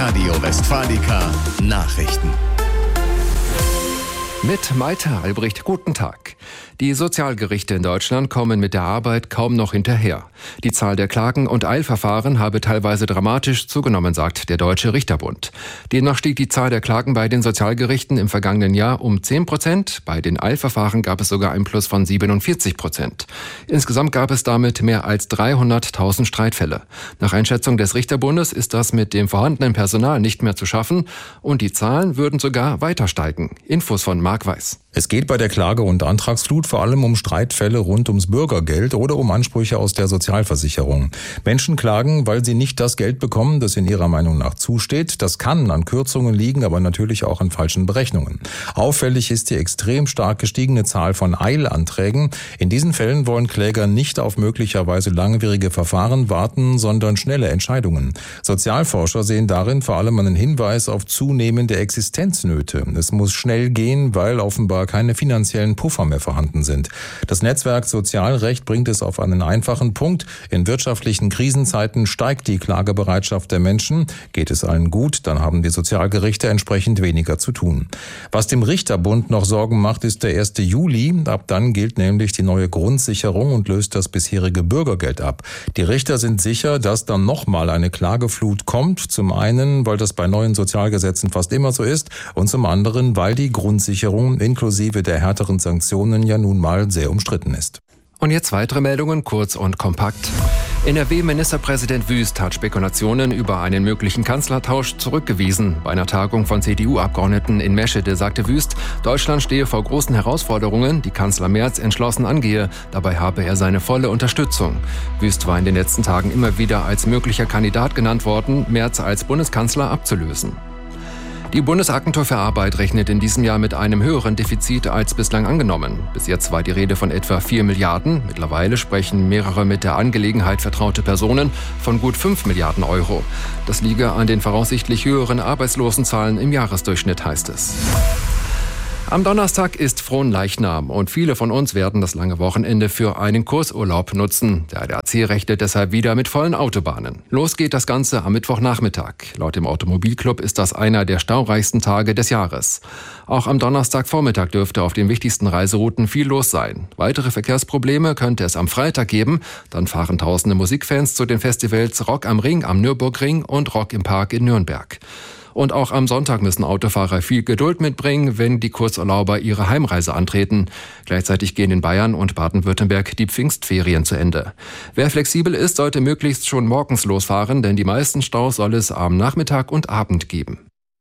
Radio Westfalica Nachrichten. Mit Maite Albrecht, guten Tag. Die Sozialgerichte in Deutschland kommen mit der Arbeit kaum noch hinterher. Die Zahl der Klagen und Eilverfahren habe teilweise dramatisch zugenommen, sagt der Deutsche Richterbund. Demnach stieg die Zahl der Klagen bei den Sozialgerichten im vergangenen Jahr um 10%. Bei den Eilverfahren gab es sogar einen Plus von 47%. Insgesamt gab es damit mehr als 300.000 Streitfälle. Nach Einschätzung des Richterbundes ist das mit dem vorhandenen Personal nicht mehr zu schaffen und die Zahlen würden sogar weiter steigen. Infos von Marc Weiß. Es geht bei der Klage- und Antragsflut vor allem um Streitfälle rund ums Bürgergeld oder um Ansprüche aus der Sozialversicherung. Menschen klagen, weil sie nicht das Geld bekommen, das in ihrer Meinung nach zusteht. Das kann an Kürzungen liegen, aber natürlich auch an falschen Berechnungen. Auffällig ist die extrem stark gestiegene Zahl von Eilanträgen. In diesen Fällen wollen Kläger nicht auf möglicherweise langwierige Verfahren warten, sondern schnelle Entscheidungen. Sozialforscher sehen darin vor allem einen Hinweis auf zunehmende Existenznöte. Es muss schnell gehen, weil offenbar keine finanziellen Puffer mehr vorhanden sind. Das Netzwerk Sozialrecht bringt es auf einen einfachen Punkt. In wirtschaftlichen Krisenzeiten steigt die Klagebereitschaft der Menschen. Geht es allen gut, dann haben die Sozialgerichte entsprechend weniger zu tun. Was dem Richterbund noch Sorgen macht, ist der 1. Juli. Ab dann gilt nämlich die neue Grundsicherung und löst das bisherige Bürgergeld ab. Die Richter sind sicher, dass dann nochmal eine Klageflut kommt. Zum einen, weil das bei neuen Sozialgesetzen fast immer so ist und zum anderen, weil die Grundsicherung inklusive der härteren Sanktionen ja nun mal sehr umstritten ist. Und jetzt weitere Meldungen, kurz und kompakt. NRW-Ministerpräsident Wüst hat Spekulationen über einen möglichen Kanzlertausch zurückgewiesen. Bei einer Tagung von CDU-Abgeordneten in Meschede sagte Wüst, Deutschland stehe vor großen Herausforderungen, die Kanzler Merz entschlossen angehe. Dabei habe er seine volle Unterstützung. Wüst war in den letzten Tagen immer wieder als möglicher Kandidat genannt worden, Merz als Bundeskanzler abzulösen. Die Bundesagentur für Arbeit rechnet in diesem Jahr mit einem höheren Defizit als bislang angenommen. Bis jetzt war die Rede von etwa 4 Milliarden. Mittlerweile sprechen mehrere mit der Angelegenheit vertraute Personen von gut 5 Milliarden Euro. Das liege an den voraussichtlich höheren Arbeitslosenzahlen im Jahresdurchschnitt, heißt es. Am Donnerstag ist Fronleichnam und viele von uns werden das lange Wochenende für einen Kursurlaub nutzen. Der ADAC rechnet deshalb wieder mit vollen Autobahnen. Los geht das Ganze am Mittwochnachmittag. Laut dem Automobilclub ist das einer der staureichsten Tage des Jahres. Auch am Donnerstagvormittag dürfte auf den wichtigsten Reiserouten viel los sein. Weitere Verkehrsprobleme könnte es am Freitag geben. Dann fahren tausende Musikfans zu den Festivals Rock am Ring am Nürburgring und Rock im Park in Nürnberg. Und auch am Sonntag müssen Autofahrer viel Geduld mitbringen, wenn die Kurzurlauber ihre Heimreise antreten. Gleichzeitig gehen in Bayern und Baden-Württemberg die Pfingstferien zu Ende. Wer flexibel ist, sollte möglichst schon morgens losfahren, denn die meisten Staus soll es am Nachmittag und Abend geben.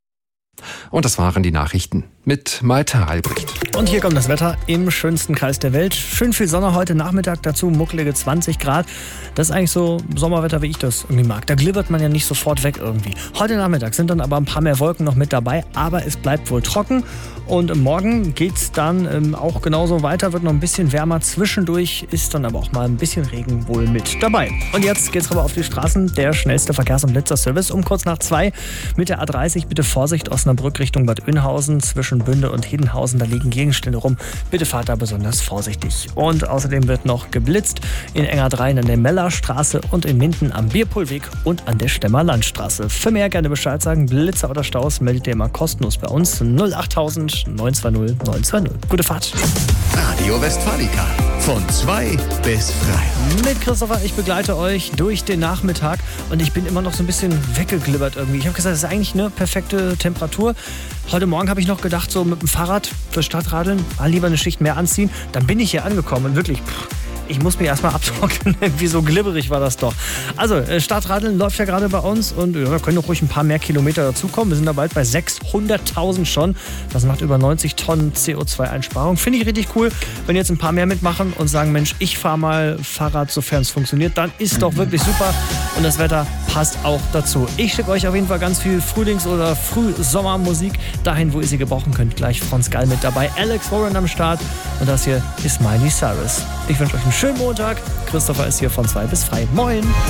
Und das waren die Nachrichten mit Maite Albrecht. Und hier kommt das Wetter im schönsten Kreis der Welt. Schön viel Sonne heute Nachmittag, dazu muckelige 20 Grad. Das ist eigentlich so Sommerwetter, wie ich das irgendwie mag. Da glibbert man ja nicht sofort weg irgendwie. Heute Nachmittag sind dann aber ein paar mehr Wolken noch mit dabei, aber es bleibt wohl trocken. Und morgen geht's dann auch genauso weiter, wird noch ein bisschen wärmer. Zwischendurch ist dann aber auch mal ein bisschen Regen wohl mit dabei. Und jetzt geht's aber auf die Straßen. Der schnellste Verkehrs- und Blitzerservice um kurz nach 2 mit der A30. Bitte Vorsicht, Osnabrück Richtung Bad Oeynhausen zwischen Bünde und Hiddenhausen. Da liegen Gegenstände rum. Bitte fahrt da besonders vorsichtig. Und außerdem wird noch geblitzt in Engerdrein an der Mellerstraße und in Minden am Bierpohlweg und an der Stemmer Landstraße. Für mehr gerne Bescheid sagen. Blitzer oder Staus meldet ihr immer kostenlos bei uns. 08000 920 920. Gute Fahrt. Radio Westfalica von 2 bis 3. Mit Christopher, ich begleite euch durch den Nachmittag und ich bin immer noch so ein bisschen weggeglibbert irgendwie. Ich habe gesagt, das ist eigentlich eine perfekte Temperatur. Heute Morgen habe ich noch gedacht, so mit dem Fahrrad für Stadtradeln, mal lieber eine Schicht mehr anziehen. Dann bin ich hier angekommen und wirklich, ich muss mich erstmal abtrocknen. Wie so glibberig war das doch. Also, Stadtradeln läuft ja gerade bei uns und ja, wir können doch ruhig ein paar mehr Kilometer dazukommen. Wir sind da bald bei 600.000 schon. Das macht über 90 Tonnen CO2-Einsparung. Finde ich richtig cool, wenn jetzt ein paar mehr mitmachen und sagen, Mensch, ich fahre mal Fahrrad, sofern es funktioniert. Dann ist doch wirklich super und das Wetter passt auch dazu. Ich schicke euch auf jeden Fall ganz viel Frühlings- oder Frühsommermusik dahin, wo ihr sie gebrauchen könnt. Gleich Franz Gall mit dabei, Alex Warren am Start und das hier ist Miley Cyrus. Ich wünsche euch einen schönen Montag. Christopher ist hier von 2 bis 3. Moin!